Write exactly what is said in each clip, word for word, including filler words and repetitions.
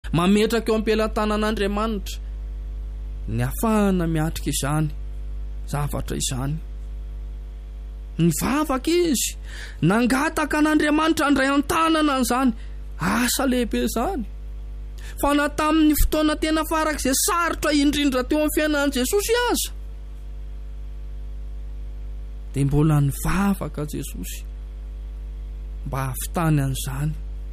mametraka eo am-pelantanan'Andriamanitra ny afahana miatrika izany zavatra izany. Nivavaka izy, nangataka an'Andriamanitra andray an-tanana an'izany asa lehibe izany. Fa na tamin'ny fotoana tena farak'izay sarotra indrindra teo amin'ny fiainan'i Jesosy aza, dia mbola nivavaka Jesosy mba hahavitany an'izany.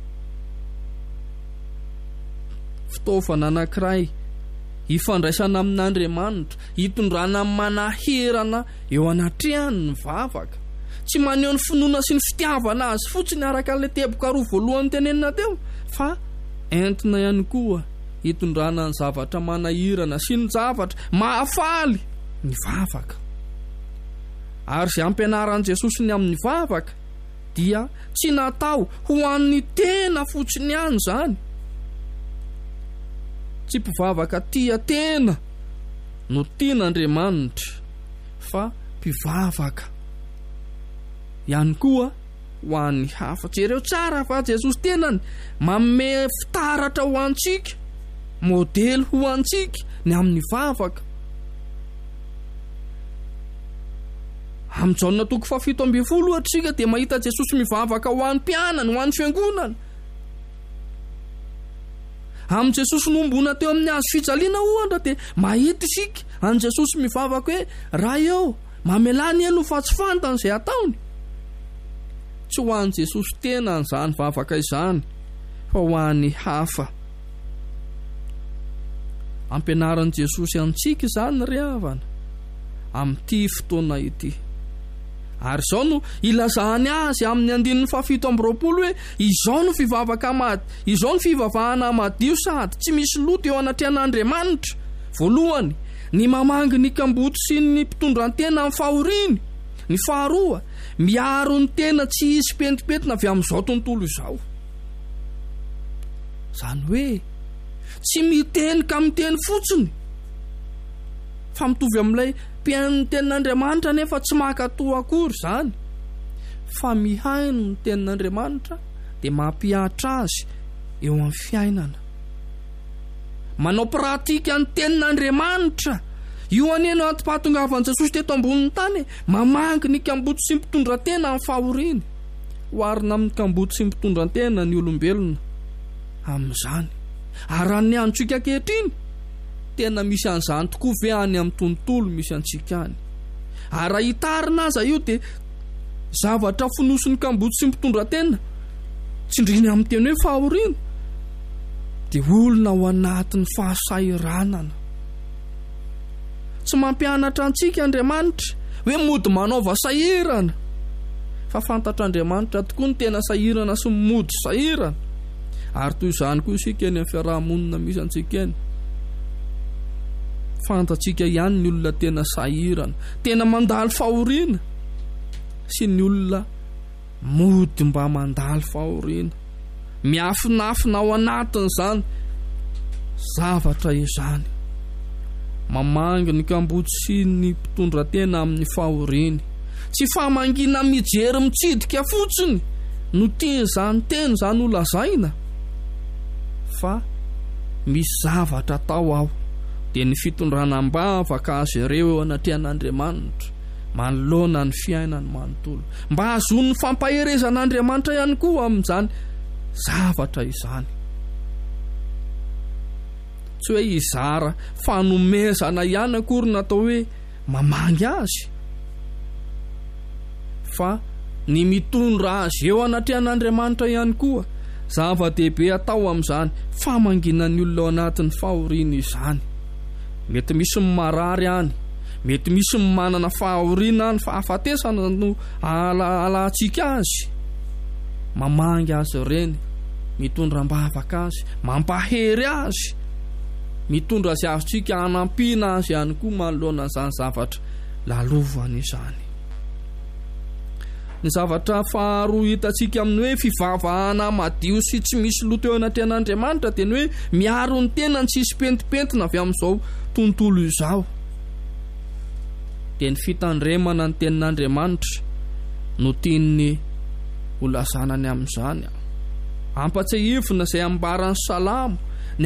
Fitaovana anankiray hifandraisana amin'Andriamanitra, hitondrana amin'ny manaherana eo anatrehany ny vavaka. Tsy maneho ny finoana sy ny fitiavana azy fotsiny araka ilay teboka roa voalohany tenenina teo, fa entina ihany koa hitondrana ny zavatra manahirana sy ny zavatra mahafaly ny vavaka. Ary izay ampianaran'i Jesosy ny amin'ny vavaka dia tsy natao ho an'ny tena fotsiny ihany izany. Tsy mpivavaka tia tena no tian'Andriamanitra, fa mpivavaka ihany koa ho an'ny hafa. Jereo tsara fa Jesosy tenany manome fitaratra ho antsika, modely ho antsika ny amin'ny vavaka. Amin'ny jaona toko fafito ambin'ny folo atsika dia mahita Jesosy mivavaka ho an'ny mpianany, ho an'ny fiangonana. Amin'ny Jesosy nombona teo amin'ny hazo fijaliana ohatra dia mahita isika an' Jesosy mivavaka hoe raha eo mamelany elo fa tsy fantany izay ataony. Tsy ho an'i Jesosy tena an'izany vavaka izany, fa ho an'ny hafa. Ampianaran'i Jesosy antsika izany ry havana amin'ity fotoana ity. Ary izao no ilazahany azy amin'ny andininy fafito amby roapolo hoe izao no fivavaka mad izao no fivavahana madio sady tsy misy loto eo anatrehan'Andriamanitra. Voalohany, ny mamangy ny kamboty sy ny mpitondran-tena amin'ny fahoriany. Ny faharoa, miaro ny tena tsy hisy pentipentina avy amin'izao tontolo izao. Izany hoe tsy miteny ka miteny fotsiny, fa mitovy amin'ilay mpihaino ny tenin'Andriamanitra nefa tsy mankatoa akory izany, fa mihaino ny tenin'Andriamanitra dia mampihatra azy eo amin'ny fiainana. Manao pratika ny tenin'Andriamanitra. Io aneno antim-pahatongavan'i Jesosy teto ambonin'ny tany, mamangy ny kamboty sy mpitondran-tena amin'ny fahoriany. Oharina amin'ny kamboty sy mpitondran-tena ny olombelona amin'izany. Ary ny antsika ankehitriny tena misy an'izany tokoa ve any amin'ny tontolo misy antsika any. Ary hitarina aza io dia zavatra fonosin'ny kamboty sy mpitondran-tena tsindriny amin'ny teny hoe fahoriana dia olona ao anatin'ny fahasairanana. Tsy mampianatra antsika Andriamanitra hoe mody manaova sahirana, fa fantatr'Andriamanitra tokoa ny tena sahirana sy mody sahirana. Ary toy izany koa isika eny amin'ny fiarahamonina misy antsika eny. Fantatsika ihany ny olona tena sahirana, tena mandalo fahoriana, sy ny olona mody mba mandalo fahoriana. Miafinafina ao anatin'izany zavatra izany. Mamangy ny kamboty sy ny mpitondran-tena amin'ny fahoriany. Tsy famangina mijery mitsidika fotsiny no tia izany teny izany ho lazaina, fa misy zavatra tao ao. Dia ny fitondranam-bavaka azy ireo eo anatrehan'Andriamanitra manoloana ny fiainany manontolo, mba hahazoany ny fampaherezan'Andriamanitra ihany koa amin'izany zavatra izany. Tsy hoe izara fanomezana ihany akory natao hoe mamangy azy, fa ny mitondra azy eo anatrehan'Andriamanitra ihany koa. Zava-dehibe atao amin'izany famangina ny olona ao anatin'ny fahoriana izany. Mety misy marary any, mety misy manana fahoriana any, fa afatesana no alantsika azy. Mamangy azy ireny, mitondram-bavaka azy, mampahery azy, mitondra azy avitsika hanampiana azy ihany koa manoloana izany zavatra lalovany izany. Ny zavatra faharoa hitantsika amin'ny hoe fivavahana madio sy tsy misy loto eo anatrehan'Andriamanitra dia ny hoe miaro ny tenany tsy hisy pentipentina avy amin'izao tontolo izao. Dia ny fitandremana ny tenin'Andriamanitra no tiany ho lazanany amin'izany. Ampatsahivina izay ambarany Salamo